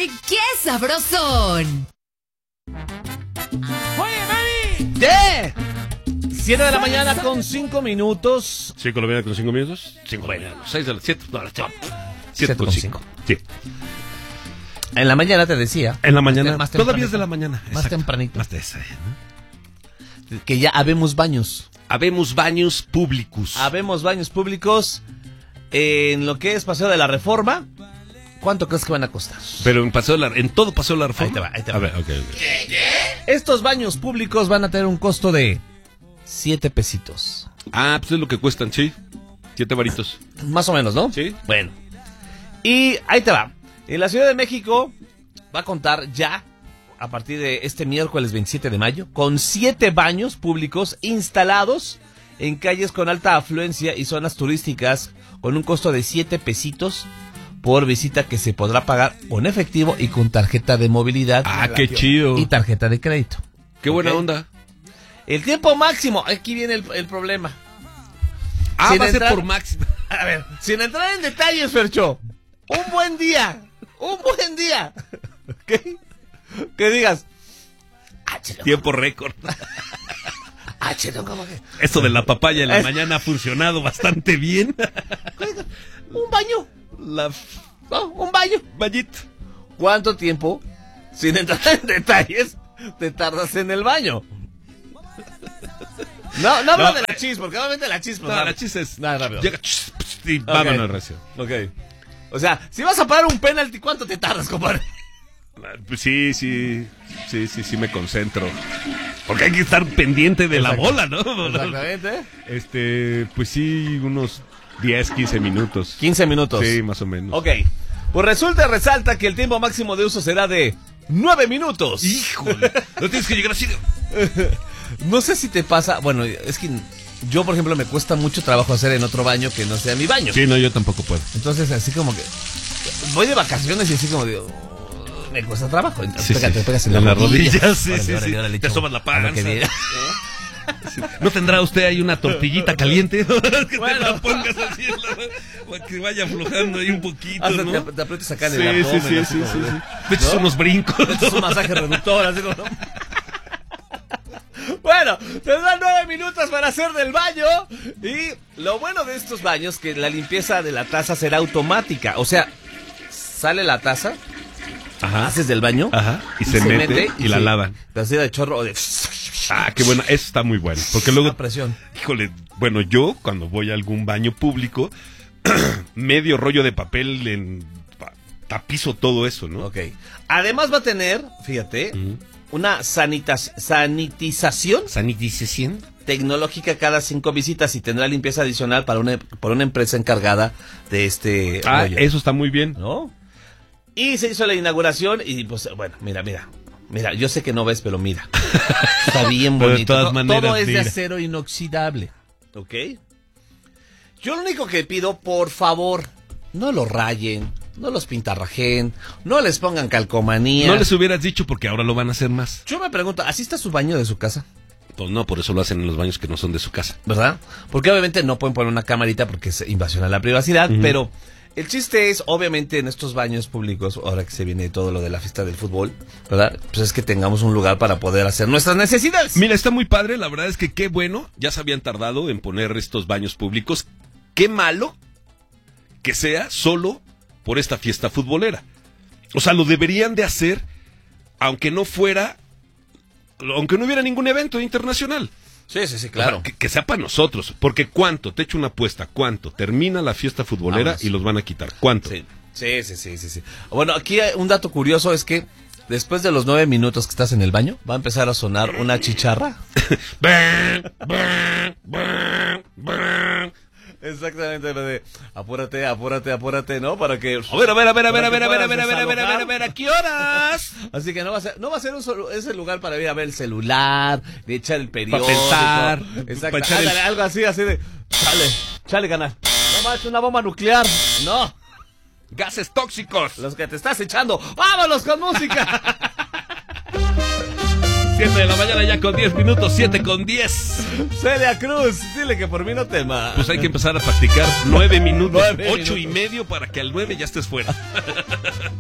¡Qué sabrosón! ¡Oye, mami! ¿Qué? 7 de la mañana con 5 minutos. 5 de la mañana con 5 minutos. 5 de la mañana. 6 de la 7. No, 7 con 5. Sí. En la mañana te decía. En la mañana. Más Todavía es de la mañana. Más tempranito. Más de esa, ¿no? Que ya habemos baños. Habemos baños públicos. Habemos baños públicos en lo que es Paseo de la Reforma. ¿Cuánto crees que van a costar? Pero en todo Paseo de la Reforma. Ahí te va. A ver, ok. Estos baños públicos van a tener un costo de 7 pesitos. Ah, pues es lo que cuestan, sí. 7 varitos. Más o menos, ¿no? Sí. Bueno. Y ahí te va. En la Ciudad de México va a contar ya, a partir de este miércoles 27 de mayo, con 7 baños públicos instalados en calles con alta afluencia y zonas turísticas con un costo de 7 pesitos por visita que se podrá pagar con efectivo y con tarjeta de movilidad. Ah, qué chido. Y tarjeta de crédito. Qué buena onda. El tiempo máximo, aquí viene el problema. Ah, Sin va a ser entrar- por máximo. A ver, sin entrar en detalles, Fercho. Un buen día. ¿Ok? Que digas. Tiempo récord. ¿Cómo que? Esto de la papaya en la mañana ha funcionado bastante bien. Un baño. Un baño. Bañito. ¿Cuánto tiempo, sin entrar en detalles, te tardas en el baño? No hablo de la chis, porque obviamente la chis... No, la chis es... rápido. Llega y vámonos, recio. Ok. O sea, si vas a parar un penalti, ¿cuánto te tardas, compadre? Pues sí me concentro. Porque hay que estar pendiente de la bola, ¿no? Exactamente. Pues sí, unos 10, 15 minutos. 15 minutos. Sí, más o menos. Ok. Pues resalta que el tiempo máximo de uso será de 9 minutos. Híjole. No tienes que llegar así de... No sé si te pasa, bueno, es que yo, por ejemplo, me cuesta mucho trabajo hacer en otro baño que no sea mi baño. Sí, no, yo tampoco puedo. Entonces, así como que voy de vacaciones y así como digo, me cuesta trabajo. Sí, Pegas en la rodilla. Sí. Órale, Te asomas la panza. que ¿No tendrá usted ahí una tortillita caliente? Que Bueno. te la pongas así, para que vaya aflojando ahí un poquito, hasta ¿no? te aprietas acá en el abdomen. Sí. así como, Te echas ¿no? unos brincos. Te echas un masaje reductor, así como... Bueno, tendrán 9 minutos para hacer del baño. Y lo bueno de estos baños que la limpieza de la taza será automática. O sea, sale la taza, Ajá. haces del baño, Ajá. Y se mete y la lavan. Así de chorro o de... Ah, qué bueno. Eso está muy bueno. Porque luego, Una presión. híjole, bueno, yo cuando voy a algún baño público, medio rollo de papel tapizo todo eso, ¿no? Ok. Además va a tener, fíjate, una sanitización Sanitización. tecnológica cada 5 visitas y tendrá limpieza adicional para una empresa encargada de este rollo. Eso está muy bien. ¿No? Y se hizo la inauguración y pues bueno, mira, yo sé que no ves, pero mira. Está bien Pero de bonito. todas maneras, todo es de mira. acero inoxidable. ¿Ok? Yo lo único que pido, por favor, no lo rayen, no los pintarrajen, no les pongan calcomanía. No les hubieras dicho porque ahora lo van a hacer más. Yo me pregunto, ¿así está su baño de su casa? Pues no, por eso lo hacen en los baños que no son de su casa. ¿Verdad? Porque obviamente no pueden poner una camarita porque es invasión a la privacidad, pero el chiste es, obviamente, en estos baños públicos, ahora que se viene todo lo de la fiesta del fútbol, ¿verdad? Pues es que tengamos un lugar para poder hacer nuestras necesidades. Mira, está muy padre, la verdad es que qué bueno, ya se habían tardado en poner estos baños públicos. Qué malo que sea solo por esta fiesta futbolera. O sea, lo deberían de hacer aunque no hubiera ningún evento internacional. Sí, claro. O sea, que sea para nosotros, porque ¿cuánto? Te echo una apuesta, ¿cuánto? Termina la fiesta futbolera Vámonos. y los van a quitar. ¿Cuánto? Sí. Bueno, aquí hay un dato curioso es que después de los 9 minutos que estás en el baño, va a empezar a sonar una chicharra. Exactamente, apúrate, ¿no? Para que... A ver, ¿a qué horas? Así que no va a ser ese lugar para ir a ver el celular, de echar el periódico. Para pensar. Exacto. Para echar Ándale, algo así de... Chale, canal. No más una bomba nuclear. No. Gases tóxicos. Los que te estás echando. ¡Vámonos con música! 7 de la mañana ya con 10 minutos, 7 con 10. Celia Cruz, dile que por mí no tema. Pues hay que empezar a practicar 9 minutos, 9 8 y minutos. medio para que al 9 ya estés fuera.